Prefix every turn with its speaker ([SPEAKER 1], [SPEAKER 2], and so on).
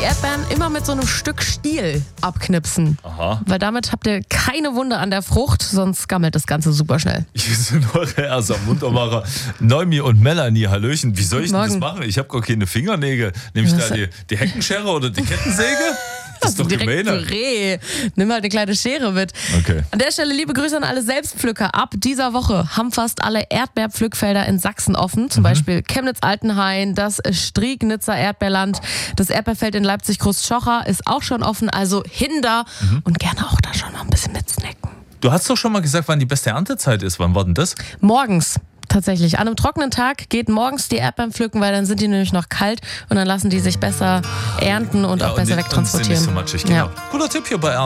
[SPEAKER 1] Erdbeeren immer mit so einem Stück Stiel abknipsen.
[SPEAKER 2] Aha.
[SPEAKER 1] Weil damit habt ihr keine Wunde an der Frucht, sonst gammelt das Ganze super schnell.
[SPEAKER 2] Hier sind eure Ersa-Muntermacher Noemi und Melanie. Hallöchen. Wie soll ich denn das machen? Ich habe gar keine Fingernägel. Nehme ich da die Heckenschere oder die Kettensäge? Das ist doch
[SPEAKER 1] direkt
[SPEAKER 2] gemeiner.
[SPEAKER 1] Püree. Nimm halt eine kleine Schere mit.
[SPEAKER 2] Okay.
[SPEAKER 1] An der Stelle liebe Grüße an alle Selbstpflücker. Ab dieser Woche haben fast alle Erdbeerpflückfelder in Sachsen offen. Zum Beispiel Chemnitz-Altenhain, das Striegnitzer Erdbeerland, das Erdbeerfeld in Leipzig-Großschocher ist auch schon offen. Also hin da und gerne auch da schon mal ein bisschen mitsnacken.
[SPEAKER 2] Du hast doch schon mal gesagt, wann die beste Erntezeit ist. Wann war denn das?
[SPEAKER 1] Morgens. Tatsächlich. An einem trockenen Tag geht morgens die Erdbeeren pflücken, weil dann sind die nämlich noch kalt und dann lassen die sich besser ernten und auch besser wegtransportieren.
[SPEAKER 2] Und sind nicht so matschig, genau. Cooler Tipp hier bei